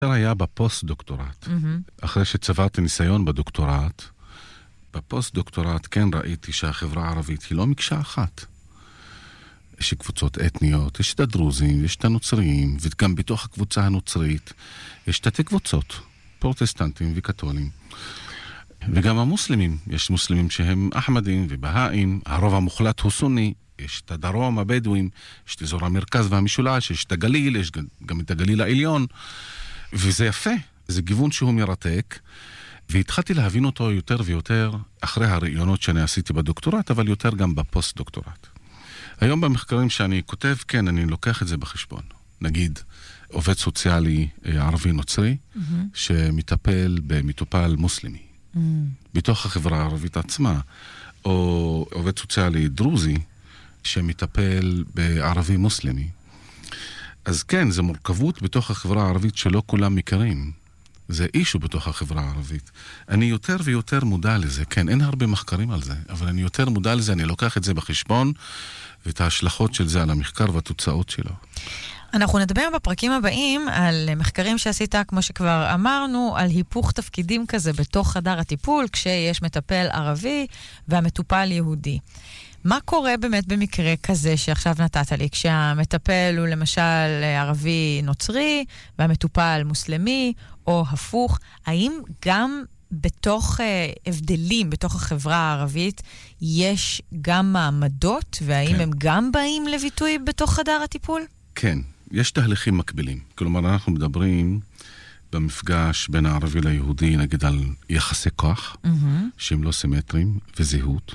היה בפוסט-דוקטורט. אחרי שצברתי ניסיון בדוקטורט, בפוסט-דוקטורט כן ראיתי שהחברה הערבית היא לא מקשה אחת. יש קבוצות אתניות, יש את הדרוזים, יש את הנוצריים, וגם בתוך הקבוצה הנוצרית יש תתי קבוצות, פרוטסטנטים וקתולים. וגם המוסלמים, יש מוסלמים שהם אחמדים ובהאים, הרוב המוחלט הוא סוני, יש את הדרום, הבדואים, יש את אזור המרכז והמשולש, יש את הגליל, יש גם את הגליל העליון, וזה יפה, זה גיוון שהוא מרתק, והתחלתי להבין אותו יותר ויותר אחרי הרעיונות שאני עשיתי בדוקטורט, אבל יותר גם בפוסט-דוקטורט. היום במחקרים שאני כותב, כן, אני לוקח את זה בחשבון. נגיד, עובד סוציאלי ערבי נוצרי, שמטפל במטופל מוסלמי, בתוך החברה הערבית עצמה, או עובד סוציאלי דרוזי, שמטפל בערבי מוסלמי. אז כן, זה מורכבות בתוך החברה הערבית שלא כולם מכירים. זה אישו בתוך החברה הערבית. אני יותר ויותר מודע לזה. כן, אין הרבה מחקרים על זה, אבל אני יותר מודע לזה, אני לוקח את זה בחשבון, ואת ההשלכות של זה על המחקר והתוצאות שלו. אנחנו נדבר בפרקים הבאים על מחקרים שעשית, כמו שכבר אמרנו, על היפוך תפקידים כזה בתוך חדר הטיפול, כשיש מטפל ערבי והמטופל יהודי. מה קורה באמת במקרה כזה שעכשיו נתת לי, כשהמטפל הוא למשל ערבי נוצרי והמטופל מוסלמי, או הפוך? האם גם בתוך הבדלים, בתוך החברה הערבית, יש גם מעמדות, והאם הם גם באים לביטוי בתוך חדר הטיפול? כן, יש תהליכים מקבילים. כלומר, אנחנו מדברים במפגש בין הערבי ליהודי, נגיד על יחסי כוח, שהם לא סימטריים, וזהות.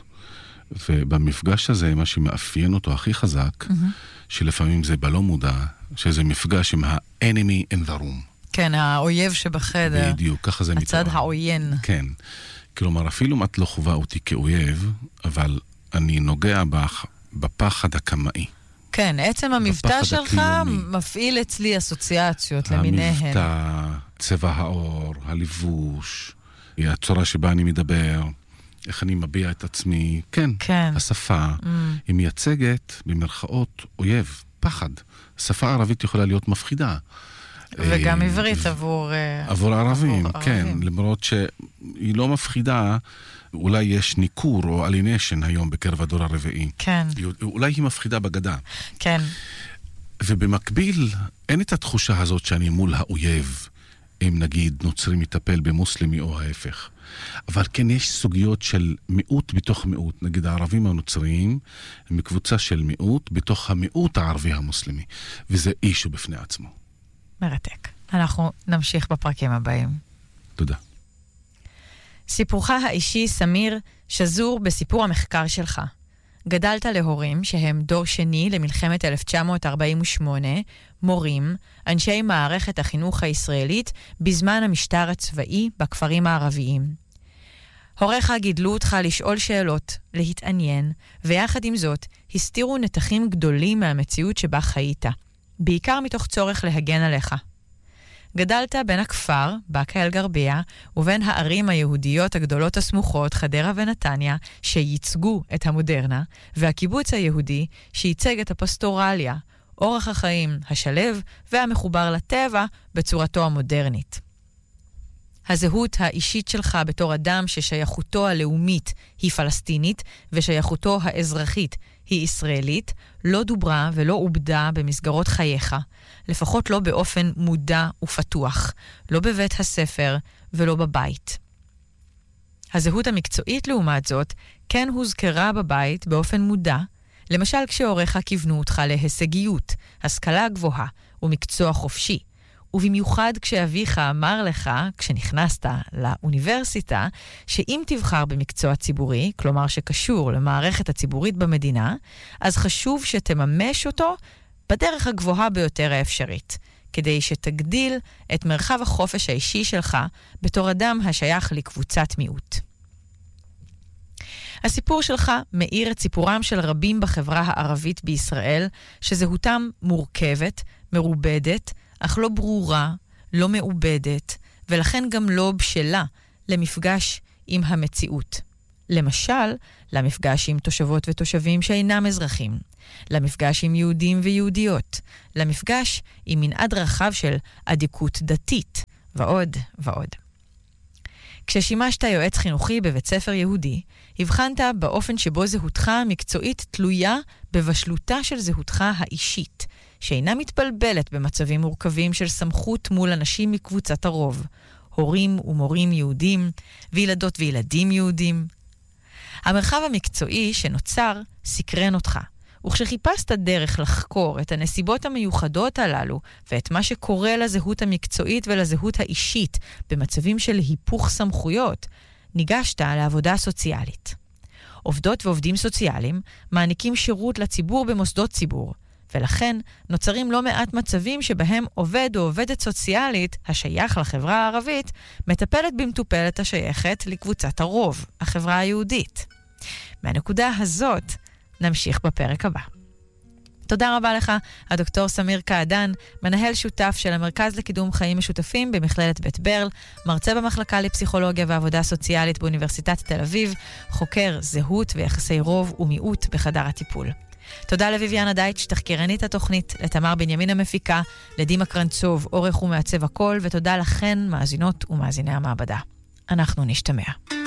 ובמפגש הזה, מה שמאפיין אותו הכי חזק, שלפעמים זה בלא מודע, שזה מפגש עם ה-enemy in the room. כן, האויב שבחדר. בדיוק, ככה זה מתואר. הצד העוין. כן. כלומר, אפילו אם את לא חובה אותי כאויב, אבל אני נוגע בפחד הקמאי. כן, עצם המבטא שלך מפעיל אצלי אסוציאציות למיניהן. המבטא, צבע האור, הלבוש, הצורה שבה אני מדבר, איך אני מביע את עצמי. כן, השפה היא מייצגת במרכאות אויב, פחד. השפה הערבית יכולה להיות מפחידה. וגם עברית עבור ערבים, כן. למרות שהיא לא מפחידה, אולי יש ניכור או אלינשן היום בקרב הדור הרביעי. כן. אולי היא מפחידה בגדה. כן. ובמקביל, אין את התחושה הזאת שאני מול האויב, אם נגיד נוצרי מטפל במוסלמי או ההפך. אבל כן יש סוגיות של מיעוט בתוך מיעוט. נגיד הערבים הנוצריים הם מקבוצה של מיעוט בתוך המיעוט הערבי המוסלמי. וזה אישו בפני עצמו. מרתק. אנחנו נמשיך בפרקים הבאים. תודה. סיפורך האישי, סמיר, שזור בסיפור המחקר שלך. גדלת להורים שהם דור שני למלחמת 1948, מורים, אנשי מערכת החינוך הישראלית בזמן המשטר הצבאי בכפרים הערביים. הוריך גידלו אותך לשאול שאלות, להתעניין, ויחד עם זאת הסתירו נתחים גדולים מהמציאות שבה חיית, בעיקר מתוך צורך להגן עליך. גדלת בין הכפר, באקה אל-גרבייה, ובין הערים היהודיות הגדולות הסמוכות, חדרה ונתניה, שייצגו את המודרנה, והקיבוץ היהודי שייצג את הפסטורליה, אורח החיים השלב והמחובר לטבע בצורתו המודרנית. הזהות האישית שלך בתור אדם ששייכותו הלאומית היא פלסטינית ושייכותו האזרחית היא ישראלית, לא דוברה ולא עובדה במסגרות חייך, לפחות לא באופן מודע ופתוח, לא בבית הספר ולא בבית. הזהות המקצועית לעומת זאת כן הוזכרה בבית באופן מודע, למשל כשהוריך כיוונו אותך להישגיות, השכלה גבוהה ומקצוע חופשי, ובמיוחד כשאביך אמר לך, כשנכנסת לאוניברסיטה, שאם תבחר במקצוע ציבורי, כלומר שקשור למערכת הציבורית במדינה, אז חשוב שתממש אותו בדרך הגבוהה ביותר האפשרית, כדי שתגדיל את מרחב החופש האישי שלך בתור אדם השייך לקבוצת מיעוט. הסיפור שלך מאיר את סיפורם של רבים בחברה הערבית בישראל, שזהותם מורכבת, מרובדת, אך לא ברורה, לא מעובדת, ולכן גם לא בשלה למפגש עם המציאות. למשל, למפגש עם תושבות ותושבים שאינם אזרחים, למפגש עם יהודים ויהודיות, למפגש עם מנעד רחב של עדיקות דתית, ועוד ועוד. כששימשת יועץ חינוכי בבית ספר יהודי, הבחנת באופן שבו זהותך המקצועית תלויה בבשלותה של זהותך האישית, שאינה מתבלבלת במצבים מורכבים של סמכות מול אנשים מקבוצת הרוב, הורים ומורים יהודים, וילדות וילדים יהודים. המרחב המקצועי שנוצר סקרן אותך, וכשחיפשת דרך לחקור את הנסיבות המיוחדות הללו ואת מה שקורה לזהות המקצועית ולזהות האישית במצבים של היפוך סמכויות, ניגשת לעבודה סוציאלית. עובדות ועובדים סוציאליים מעניקים שירות לציבור במוסדות ציבור, ולכן נוצרים לא מעט מצבים שבהם עובד או עובדת סוציאלית השייך לחברה הערבית מטפלת במטופלת השייכת לקבוצת הרוב, החברה היהודית. מהנקודה הזאת נמשיך בפרק הבא. תודה רבה לך, הדוקטור סמיר קעדאן, מנהל שותף של המרכז לקידום חיים משותפים במכללת בית ברל, מרצה במחלקה לפסיכולוגיה ועבודה סוציאלית באוניברסיטת תל אביב, חוקר זהות ויחסי רוב ומיעוט בחדר הטיפול. תודה לויביאנה דייטש, תחקירנית התוכנית, לתמר בנימין המפיקה, לדימה קרנצוב, עורך ומעצב הכל, ותודה לכן, מאזינות ומאזיני המעבדה. אנחנו נשתמע.